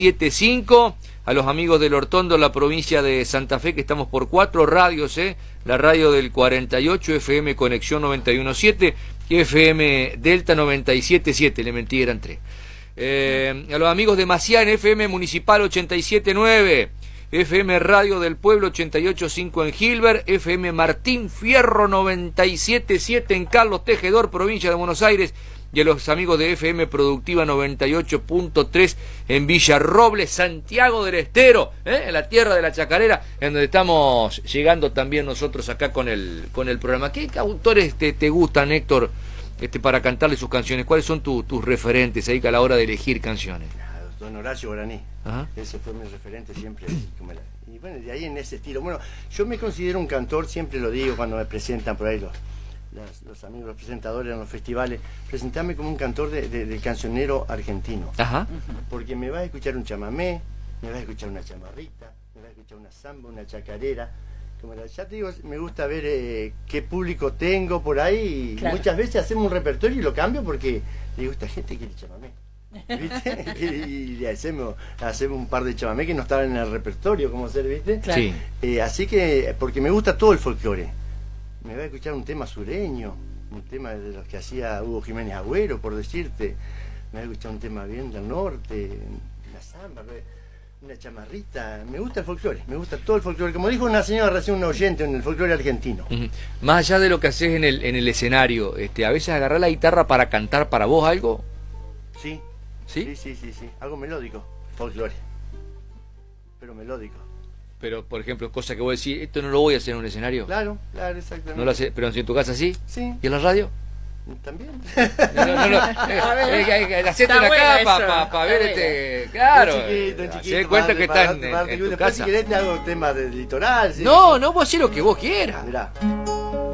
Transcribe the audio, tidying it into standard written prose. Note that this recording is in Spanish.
7.5, a los amigos del Hortondo, la provincia de Santa Fe, que estamos por 4 radios, la radio del 48, FM Conexión 91.7 y FM Delta 97.7, le mentí, eran 3. A los amigos de Macián, FM Municipal 87.9, FM Radio del Pueblo 88.5 en Gilbert, FM Martín Fierro 97.7 en Carlos Tejedor, provincia de Buenos Aires, y a los amigos de FM Productiva 98.3 en Villarroble, Santiago del Estero, en la tierra de la chacarera, en donde estamos llegando también nosotros acá con el programa. ¿Qué autores te gustan, Héctor, para cantarle sus canciones? ¿Cuáles son tus referentes ahí a la hora de elegir canciones? Don Horacio Guaraní. Ajá. Ese fue mi referente siempre. Y bueno, de ahí en ese estilo. Bueno, yo me considero un cantor, siempre lo digo cuando me presentan por ahí los amigos, los presentadores en los festivales, presentarme como un cantor del cancionero argentino. Ajá. Porque me vas a escuchar un chamamé, me vas a escuchar una chamarrita, me vas a escuchar una samba, una chacarera. Ya te digo, me gusta ver qué público tengo por ahí. Claro. Muchas veces hacemos un repertorio y lo cambio porque digo, esta gente quiere chamamé, ¿viste? y hacemos un par de chamamé que no estaban en el repertorio, como ser, ¿viste? Claro. Sí. Así que, porque me gusta todo el folclore. Me va a escuchar un tema sureño, un tema de los que hacía Hugo Jiménez Agüero, por decirte. Me va a escuchar un tema bien del norte, una samba, una chamarrita. Me gusta el folclore, me gusta todo el folclore. Como dijo una señora recién, un oyente, en el folclore argentino. Más allá de lo que haces en el escenario, ¿a veces agarrás la guitarra para cantar para vos algo? Sí. ¿Sí? Sí. Algo melódico, folclore. Pero melódico. Pero, por ejemplo, cosa que vos decís, esto no lo voy a hacer en un escenario. Claro, exactamente. ¿No lo hace, pero en tu casa sí? Sí. ¿Y en la radio? También. No. Hacete una capa para ver Claro. Chiquito, se cuenta que están en tu casa. Si querés te hago temas del litoral. ¿Sí? No, vos hacés lo que vos quieras. Mirá.